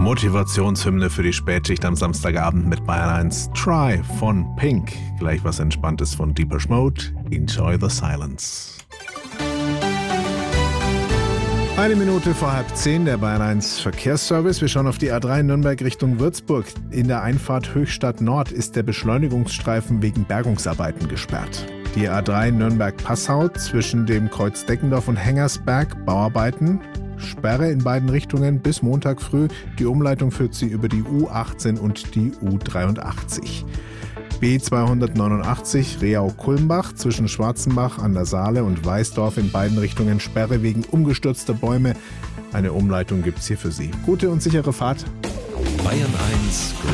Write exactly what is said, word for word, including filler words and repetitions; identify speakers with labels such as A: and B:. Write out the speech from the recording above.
A: Motivationshymne für die Spätschicht am Samstagabend mit Bayern eins. Try von Pink. Gleich was Entspanntes von Depeche Mode. Enjoy the silence. Eine Minute vor halb zehn, der Bayern eins Verkehrsservice. Wir schauen auf die A drei Nürnberg Richtung Würzburg. In der Einfahrt Höchstadt Nord ist der Beschleunigungsstreifen wegen Bergungsarbeiten gesperrt. Die A drei Nürnberg-Passau zwischen dem Kreuz Deckendorf und Hengersberg, Bauarbeiten. Sperre in beiden Richtungen bis Montag früh. Die Umleitung führt sie über die U achtzehn und die U dreiundachtzig. B zweihundertneunundachtzig Reau-Kulmbach zwischen Schwarzenbach an der Saale und Weißdorf in beiden Richtungen Sperre wegen umgestürzter Bäume. Eine Umleitung gibt's hier für Sie. Gute und sichere Fahrt.
B: Bayern eins